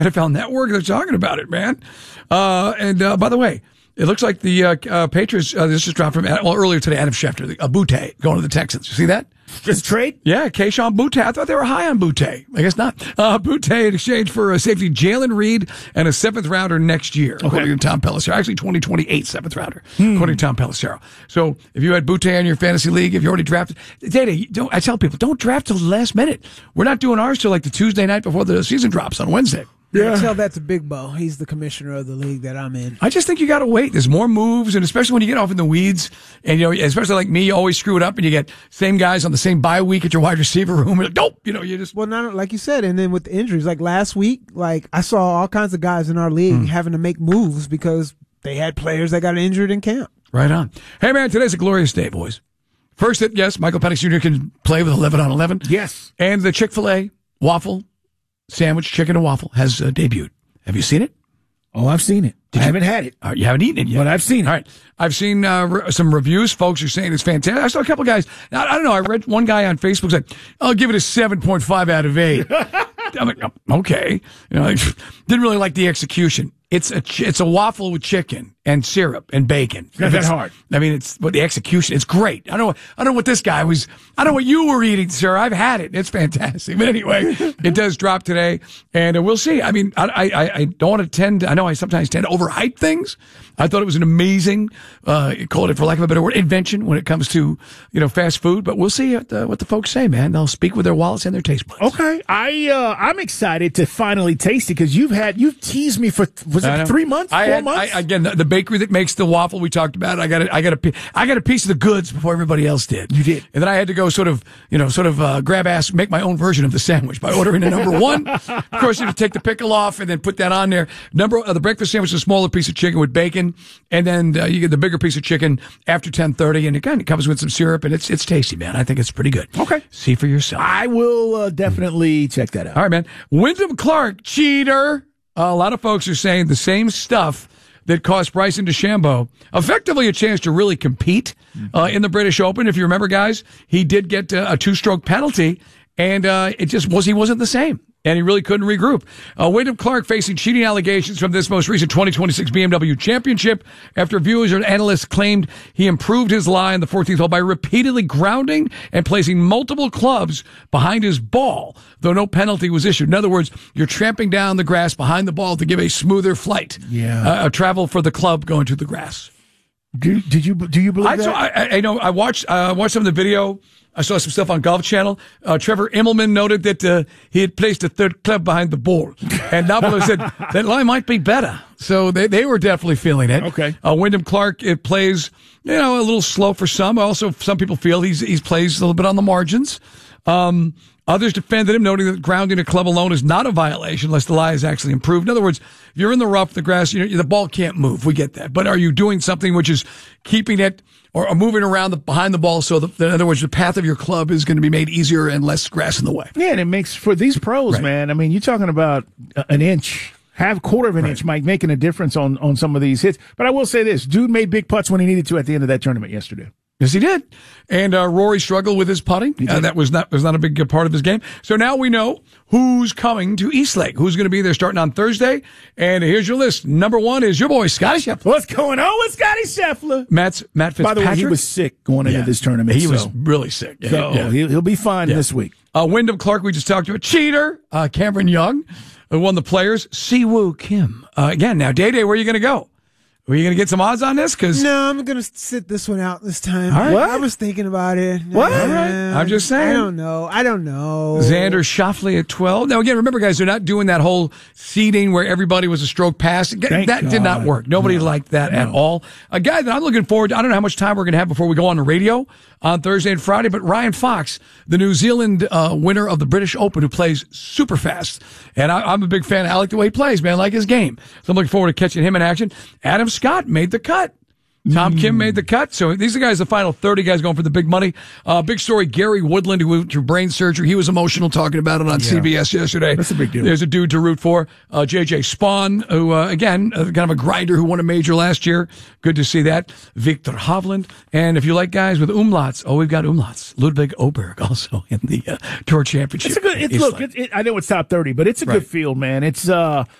NFL Network. They're talking about it, man. And by the way, it looks like the Patriots, this just dropped from, earlier today, Adam Schefter, Butte going to the Texans. You see that? Just trade? Yeah, Keyshawn Butte. I thought they were high on Butte. I guess not. Butte in exchange for safety Jalen Reed and a 7th rounder next year, according to Tom Pelissero. Actually, 2028 7th rounder, according to Tom Pelissero. So if you had Butte in your fantasy league, if you already drafted, I tell people, don't draft till the last minute. We're not doing ours till like the Tuesday night before the season drops on Wednesday. Yeah, tell that to Big Bo. He's the commissioner of the league that I'm in. I just think you got to wait. There's more moves, and especially when you get off in the weeds, and especially like me, you always screw it up, and you get same guys on the same bye week at your wide receiver room. You're like, nope, you just not like you said. And then with the injuries, like last week, like I saw all kinds of guys in our league having to make moves because they had players that got injured in camp. Right on. Hey man, today's a glorious day, boys. First, yes, Michael Penix Jr. can play with 11 on 11. Yes, and the Chick-fil-A waffle sandwich, chicken and waffle, has debuted. Have you seen it? Oh, I've seen it. I haven't had it. You haven't eaten it yet. But I've seen it. All right. I've seen some reviews. Folks are saying it's fantastic. I saw a couple guys. I don't know. I read one guy on Facebook said, I'll give it a 7.5 out of 8. I'm like, okay. Didn't really like the execution. It's a waffle with chicken and syrup and bacon. It's not that hard. I mean, but the execution, it's great. I don't know what this guy was. I don't know what you were eating, sir. I've had it. It's fantastic. But anyway, it does drop today, and we'll see. I mean, I don't want to tend. I know I sometimes tend to overhype things. I thought it was an amazing, call it for lack of a better word, invention when it comes to fast food. But we'll see what the folks say, man. They'll speak with their wallets and their taste buds. Okay, I'm excited to finally taste it because you've teased me for 3 months, 4 months. Again, the bakery that makes the waffle we talked about. I got a piece of the goods before everybody else did. You did, and then I had to go sort of grab ass, make my own version of the sandwich by ordering a number one. Of course, you have to take the pickle off and then put that on there. The breakfast sandwich is a smaller piece of chicken with bacon, and then you get the bigger piece of chicken after 10:30, and it kind of comes with some syrup, and it's tasty, man. I think it's pretty good. Okay, see for yourself. I will definitely check that out. All right, man. Wyndham Clark, cheater. A lot of folks are saying the same stuff that cost Bryson DeChambeau effectively a chance to really compete in the British Open. If you remember, guys, he did get a 2-stroke penalty, and he wasn't the same. And he really couldn't regroup. Wyndham Clark facing cheating allegations from this most recent 2026 BMW Championship after viewers and analysts claimed he improved his lie in the 14th hole by repeatedly grounding and placing multiple clubs behind his ball, though no penalty was issued. In other words, you're tramping down the grass behind the ball to give a smoother flight. Yeah. A travel for the club going to the grass. Do you believe that? I know. I watched some of the video. I saw some stuff on Golf Channel. Trevor Immelman noted that he had placed a third club behind the ball. And Nabilo said that line might be better. So they were definitely feeling it. Okay. Wyndham Clark, it plays, a little slow for some. Also, some people feel he plays a little bit on the margins. Others defended him, noting that grounding a club alone is not a violation unless the lie is actually improved. In other words, if you're in the rough, the grass, the ball can't move. We get that. But are you doing something which is keeping it or moving around behind the ball so that, in other words, the path of your club is going to be made easier and less grass in the way? Yeah, and it makes, for these pros, right, man, I mean, you're talking about an inch, quarter of an inch, Mike, making a difference on some of these hits. But I will say this, dude made big putts when he needed to at the end of that tournament yesterday. Yes, he did. And Rory struggled with his putting. That was not a big part of his game. So now we know who's coming to Eastlake, who's going to be there starting on Thursday. And here's your list. Number 1 is your boy, Scotty Scheffler. What's going on with Scotty Scheffler? Matt Fitzpatrick. By the way, he was sick going into this tournament. He was really sick. He'll be fine this week. Wyndham Clark, we just talked to a cheater. Cameron Young, who won the Players. Siwoo Kim. Again, now, Day-Day, where are you going to go? Were you going to get some odds on this? No, I'm going to sit this one out this time. All right. What? I was thinking about it. What? All right. I'm just saying. I don't know. Xander Schauffele at 12. Now, again, remember, guys, they're not doing that whole seeding where everybody was a stroke past. That did not work. Nobody liked that at all. A guy that I'm looking forward to, I don't know how much time we're going to have before we go on the radio on Thursday and Friday, but Ryan Fox, the New Zealand winner of the British Open, who plays super fast. And I'm a big fan. I like the way he plays, man. I like his game. So I'm looking forward to catching him in action. Adam Scott made the cut. Tom Kim made the cut. So these are guys, the final 30 guys going for the big money. Big story, Gary Woodland, who went through brain surgery. He was emotional talking about it on CBS yesterday. That's a big deal. There's a dude to root for. J.J. Spawn, who, again, kind of a grinder who won a major last year. Good to see that. Victor Hovland. And if you like guys with umlauts, we've got umlauts. Ludwig Oberg also in the Tour Championship. It's a good, I know it's top 30, but it's a good field, man. It's,